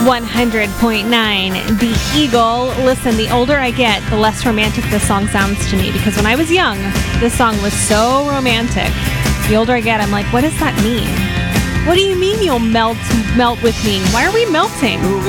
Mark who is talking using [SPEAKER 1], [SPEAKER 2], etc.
[SPEAKER 1] 100.9 The Eagle. Listen, the older I get, the less romantic this song sounds to me, because when I was young, this song was so romantic. The older I get, I'm like, what does that mean? What do you mean you'll melt with me? Why are we melting?